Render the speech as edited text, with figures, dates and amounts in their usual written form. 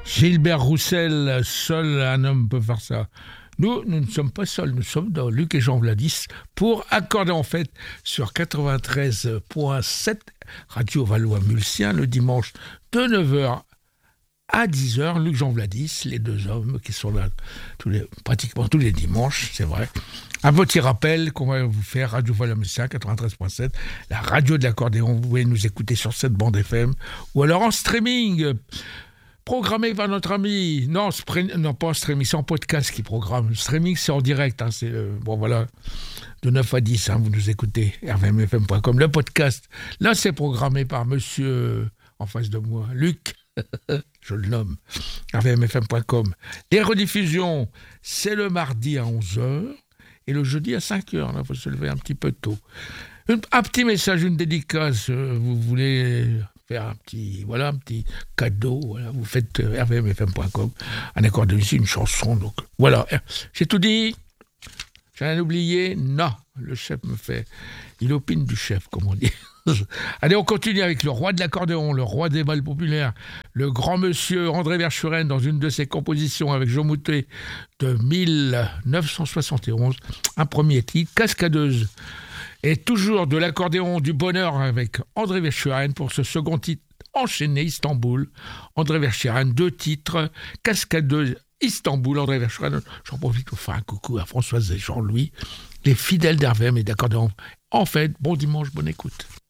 Gilbert Roussel, seul un homme peut faire ça. Nous ne sommes pas seuls, nous sommes dans Luc et Jean Vladis pour accorder en fait sur 93.7 Radio Valois-Mulsien le dimanche de 9h à 10h. Luc Jean Vladis, les deux hommes qui sont là pratiquement tous les dimanches, c'est vrai. Un petit rappel qu'on va vous faire, Radio Valois-Mulsien 93.7, la radio de l'accordéon. Vous pouvez nous écouter sur cette bande FM ou alors en streaming. Programmé par notre ami, non pas en streaming, c'est en podcast qui programme. Le streaming, c'est en direct, hein, c'est bon voilà, de 9 à 10, hein, vous nous écoutez, rvmfm.com. Le podcast, là, c'est programmé par monsieur en face de moi, Luc, je le nomme, rvmfm.com. Les rediffusions, c'est le mardi à 11h et le jeudi à 5h. Là, il faut se lever un petit peu tôt. Un petit message, une dédicace, vous voulez faire un petit cadeau, voilà, vous faites rvmfm.com, un accord de musique, une chanson, donc voilà, j'ai tout dit, j'ai rien oublié, non, le chef il opine du chef, comme on dit. Allez, on continue avec le roi de l'accordéon, le roi des balles populaires, le grand monsieur André Verschuren, dans une de ses compositions avec Jean Moutet de 1971, un premier titre, Cascadeuse. Et toujours de l'accordéon du bonheur avec André Verschuren pour ce second titre enchaîné, Istanbul. André Verschuren, 2 titres, Cascadeuse, Istanbul, André Verschuren. J'en profite pour faire un coucou à Françoise et Jean-Louis, les fidèles d'RVM et d'accordéon. En fait, bon dimanche, bonne écoute.